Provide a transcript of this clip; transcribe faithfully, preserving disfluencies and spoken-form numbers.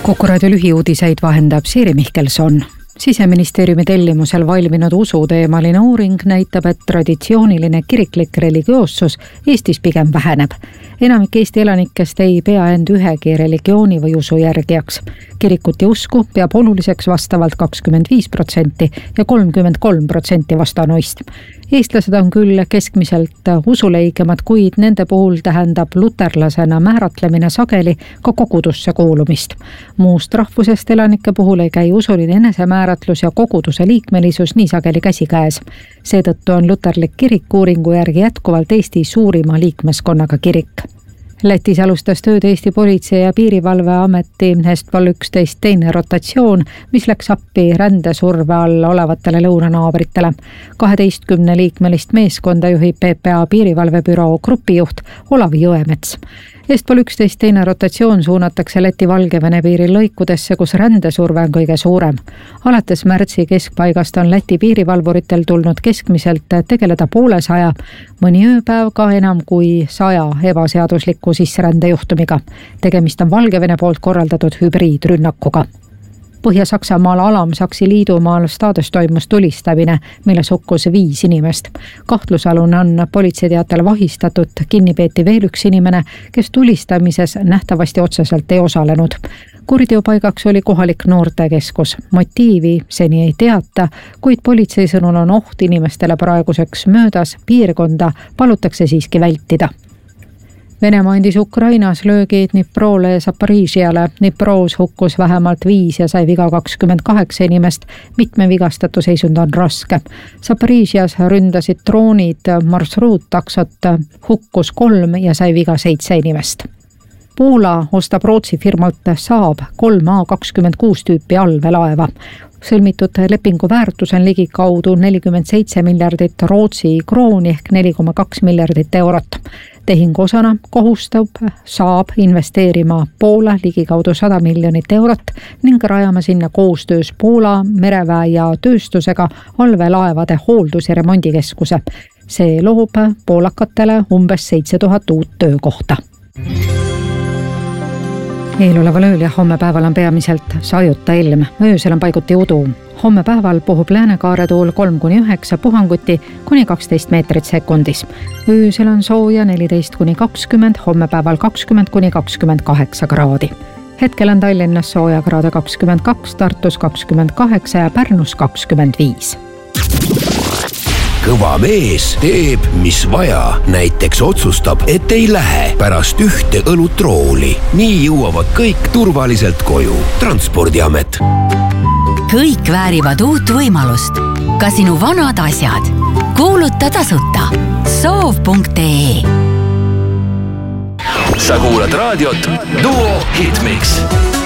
Kuku raadio lühiuudiseid vahendab Siiri Mihkelson. Siseministeeriumi tellimusel valminud usuteemaline uuring näitab, et traditsiooniline kiriklik religioossus Eestis pigem väheneb. Enamik Eesti elanikest ei pea end ühegi religiooni või usu järgijaks. Kirikut ja usku peab oluliseks vastavalt kakskümmend viis protsenti ja kolmkümmend kolm protsenti vastanuist. Eestlased on küll keskmiselt usuleigemad, kuid nende puhul tähendab luterlasena määratlemine sageli ka kogudusse kuulumist. Muust rahvusest elanike puhul ei käi usuline enesemääratlus ja koguduse liikmelisus nii sageli käsikäes. Seetõttu on luterlik kirik uuringu järgi jätkuvalt Eesti suurima liikmeskonnaga kirik. Lätis alustas tööd Eesti Politsei- ja Piirivalveameti Estval üksteist teine rotatsioon, mis läks appi rändesurve all olevatele lõunanaabritele. kaheteistkümne liikmelist meeskonda juhib P P A piirivalvebüroo grupijuht Olavi Jõemets. Estval üksteist teine rotatsioon suunatakse Läti-Valgevene piiri lõikudesse, kus rändesurve on kõige suurem. Alates märtsi keskpaigast on Läti piirivalvuritel tulnud keskmiselt tegeleda poole saja, mõni ööpäev ka enam kui saja ebaseadusliku sisserändejuhtumiga. Tegemist on Valgevene poolt korraldatud hübriidrünnakuga. Põhja-Saksamaal Alam-Saksi liidumaal Stades toimus tulistamine, milles hukkus viis inimest. Kahtlusalune on politsei teatel vahistatud, kinni peeti veel üks inimene, kes tulistamises nähtavasti otseselt ei osalenud. Kuriteopaigaks oli kohalik noortekeskus. Motiivi seni ei teata, kuid politsei sõnul on oht inimestele praeguseks möödas, piirkonda palutakse siiski vältida. Venemaa andis Ukrainas löögi Dniprole ja Zaporižiale. Dniproos hukkus vähemalt viis ja sai viga kakskümmend kaheksa inimest. Mitme vigastatu seisund on raske. Zaporižias ründasid droonid marsruuttaksot, hukkus kolm ja sai viga seitse inimest. Poola ostab Rootsi firmalt Saab kolm A kakskümmend kuus tüüpi allveelaeva. Sõlmitud lepingu väärtus on ligi kaudu nelikümmend seitse miljardit Rootsi krooni ehk neli koma kaks miljardit eurot. Tehingu osana kohustab Saab investeerima Poola ligi kaudu sada miljonit eurot ning rajama sinna koostöös Poola mereväe ja tööstusega allveelaevade hooldus- ja remondikeskuse. See loob poolakatele umbes seitse tuhat uut töökohta. Eeloleval ööl ja homme päeval on peamiselt sajuta ilm. Öösel on paiguti udu. Homme päeval puhub läänekaare tuul kolm kuni üheksa, puhanguti kuni kaksteist meetrit sekundis. Öösel on sooja neliteist kuni kakskümmend, homme päeval kakskümmend kuni kakskümmend kaheksa kraadi. Hetkel on Tallinnas sooja kraade kakskümmend kaks, Tartus kakskümmend kaheksa ja Pärnus kakskümmend viis. Kõva mees teeb, mis vaja. Näiteks otsustab, et ei lähe pärast ühte õlutrooli. Nii jõuavad kõik turvaliselt koju. Transpordiamet. Kõik väärivad uut võimalust. Ka sinu vanad asjad. Kuuluta tasuta. soov punkt ee. Sa kuulad raadiot Duo Hitmix.